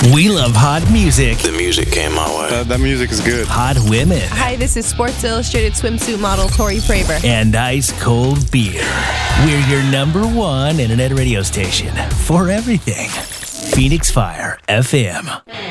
We love hot music. The music came my way. That music is good. Hot women. Hi, this is Sports Illustrated swimsuit model Tori Fraber. And ice cold beer. We're your number one internet radio station for everything. Phoenix Fire FM.